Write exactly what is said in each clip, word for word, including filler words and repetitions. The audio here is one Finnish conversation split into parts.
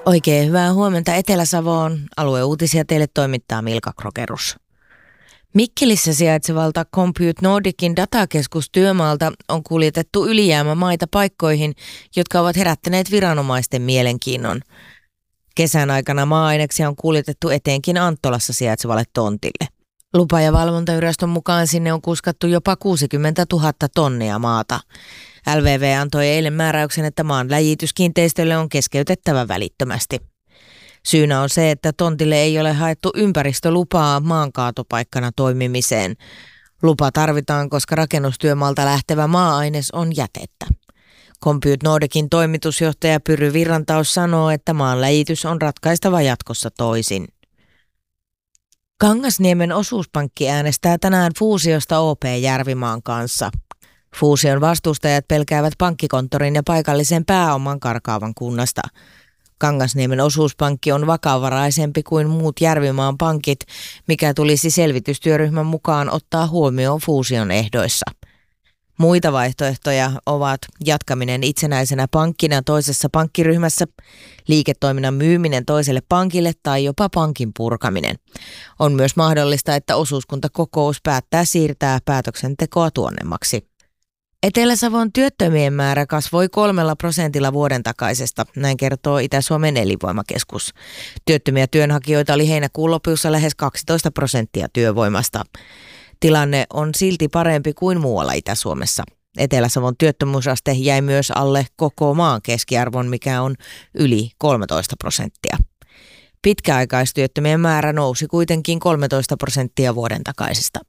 Oikein hyvää huomenta Etelä-Savoon. Alueuutisia teille toimittaa Milka Krokerus. Mikkelissä sijaitsevalta Compute Nordicin datakeskus työmaalta on kuljetettu ylijäämämaita paikkoihin, jotka ovat herättäneet viranomaisten mielenkiinnon. Kesän aikana maa-aineksia on kuljetettu etenkin Anttolassa sijaitsevalle tontille. Lupa- ja valvontaviraston mukaan sinne on kuskattu jopa kuusikymmentätuhatta tonnia maata. L V V antoi eilen määräyksen, että maan läjityskiinteistölle on keskeytettävä välittömästi. Syynä on se, että tontille ei ole haettu ympäristölupaa maankaatopaikkana toimimiseen. Lupa tarvitaan, koska rakennustyömaalta lähtevä maa-aines on jätettä. Compute Nordicin toimitusjohtaja Pyry Virrantaus sanoo, että maan läjitys on ratkaistava jatkossa toisin. Kangasniemen osuuspankki äänestää tänään fuusiosta O P Järvimaan kanssa. Fuusion vastustajat pelkäävät pankkikonttorin ja paikallisen pääoman karkaavan kunnasta. Kangasniemen osuuspankki on vakavaraisempi kuin muut Järvimaan pankit, mikä tulisi selvitystyöryhmän mukaan ottaa huomioon fuusion ehdoissa. Muita vaihtoehtoja ovat jatkaminen itsenäisenä pankkina toisessa pankkiryhmässä, liiketoiminnan myyminen toiselle pankille tai jopa pankin purkaminen. On myös mahdollista, että osuuskuntakokous päättää siirtää päätöksentekoa tuonnemmaksi. Etelä-Savon työttömien määrä kasvoi kolmella prosentilla vuoden takaisesta, näin kertoo Itä-Suomen elinvoimakeskus. Työttömiä työnhakijoita oli heinäkuun lopussa lähes kaksitoista prosenttia työvoimasta. Tilanne on silti parempi kuin muualla Itä-Suomessa. Etelä-Savon työttömyysaste jäi myös alle koko maan keskiarvon, mikä on yli kolmetoista prosenttia. Pitkäaikaistyöttömien määrä nousi kuitenkin kolmetoista prosenttia vuoden takaisesta.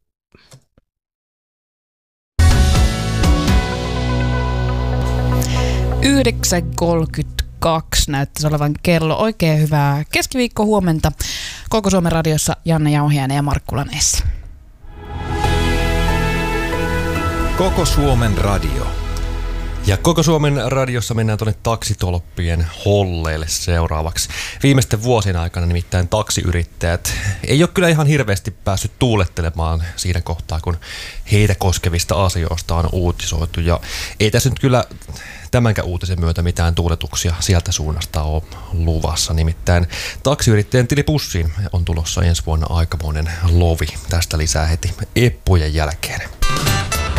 yhdeksän kolmekymmentäkaksi näyttäisi olevan kello. Oikein hyvää keskiviikko huomenta. Koko Suomen radiossa Janne Jauhiainen ja Markku Laneessa. Koko Suomen radio. Ja Koko Suomen radiossa mennään tuonne taksitolppien holleille seuraavaksi. Viimeisten vuosien aikana nimittäin taksiyrittäjät ei ole kyllä ihan hirveästi päässyt tuulettelemaan siinä kohtaa, kun heitä koskevista asioista on uutisoitu. Ja ei tässä nyt kyllä tämänkään uutisen myötä mitään tuuletuksia sieltä suunnasta ole luvassa. Nimittäin taksiyrittäjän tilipussiin on tulossa ensi vuonna aikamoinen lovi. Tästä lisää heti eppujen jälkeen.